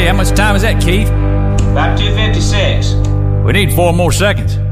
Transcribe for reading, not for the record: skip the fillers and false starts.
how much time is that, Keith? About 2:56. We need 4 more seconds.